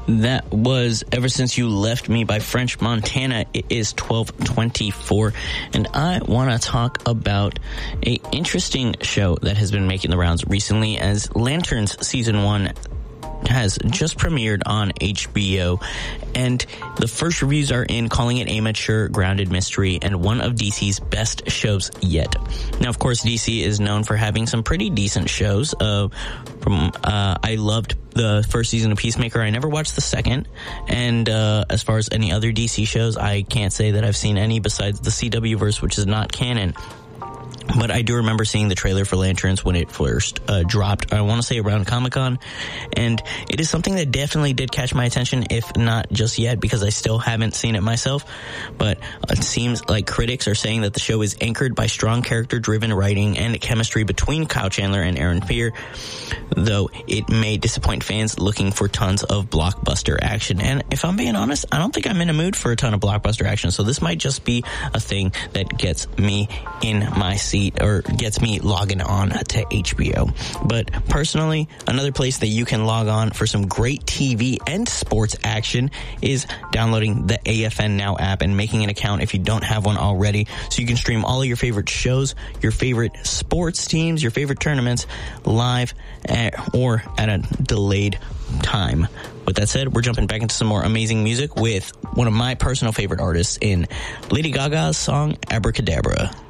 That was Ever Since You Left Me by French Montana. It is 12:24, and I want to talk about a interesting show that has been making the rounds recently, as Lanterns Season 1 has just premiered on HBO, and the first reviews are in, calling it a mature, grounded mystery and one of DC's best shows yet. Now, of course, DC is known for having some pretty decent shows. I loved the first season of Peacemaker. I never watched the second, and as far as any other DC shows, I can't say that I've seen any besides the CW verse, which is not canon. But I do remember seeing the trailer for Lanterns when it first dropped, I want to say around Comic-Con, and it is something that definitely did catch my attention, if not just yet, because I still haven't seen it myself. But it seems like critics are saying that the show is anchored by strong character-driven writing and chemistry between Kyle Chandler and Aaron Pierre, though it may disappoint fans looking for tons of blockbuster action. And if I'm being honest, I don't think I'm in a mood for a ton of blockbuster action, so this might just be a thing that gets me in my seat, or gets me logging on to HBO. But personally, another place that you can log on for some great TV and sports action is downloading the AFN Now app and making an account if you don't have one already, so you can stream all of your favorite shows, your favorite sports teams, your favorite tournaments live or at a delayed time. With that said, we're jumping back into some more amazing music with one of my personal favorite artists in Lady Gaga's song Abracadabra.